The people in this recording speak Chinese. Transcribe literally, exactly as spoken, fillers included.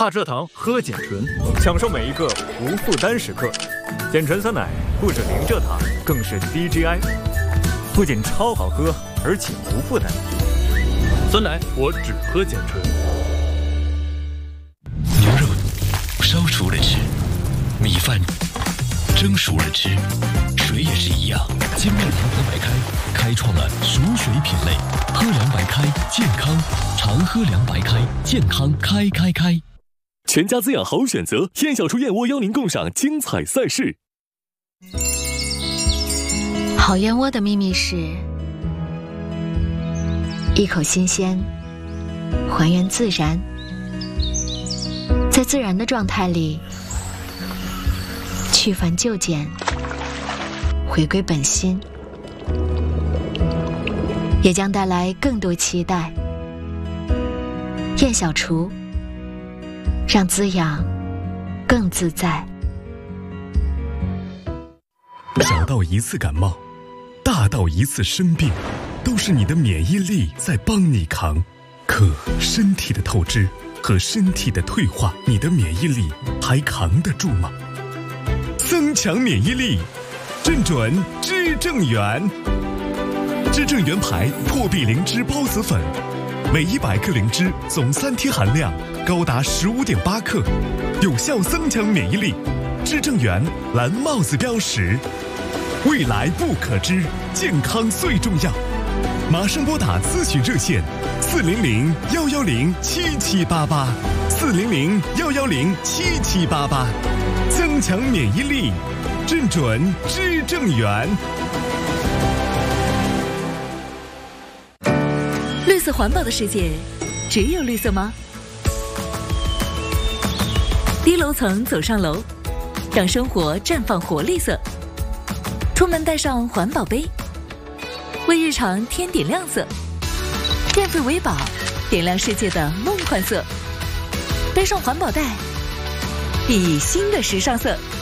怕蔗糖喝碱醇， 享受每一个无负担时刻。碱醇酸奶不止零蔗糖，更是低 G I， 不仅超好喝，而且无负担。 酸奶我只喝碱醇。 牛肉烧熟了吃，米饭蒸熟了吃，水也是一样。精酿长河白开开创了熟水品类，喝凉白开健康，常喝凉白开健康开开开。 全家滋养好选择，燕小厨燕窝邀您共赏精彩赛事。 好燕窝的秘密是一口新鲜，还原自然，在自然的状态里去繁就简，回归本心，也将带来更多期待。燕小厨，让滋养更自在。 小到一次感冒，大到一次生病，都是你的免疫力在帮你扛。可身体的透支和身体的退化，你的免疫力还扛得住吗？增强免疫力，正准知正元。知正元牌破壁灵芝孢子粉，每一百克灵芝总三贴含量高达十五点八克，有效增强免疫力。知正元蓝帽子标识，未来不可知，健康最重要。马上拨打咨询热线四零零幺幺零七七八八，四零零幺幺零七七八八，增强免疫力，正准知正元。 绿色环保的世界，只有绿色吗？低楼层走上楼，让生活绽放活力色。出门带上环保杯，为日常添点亮色。电费为宝，点亮世界的梦幻色。背上环保袋，熠熠新的时尚色。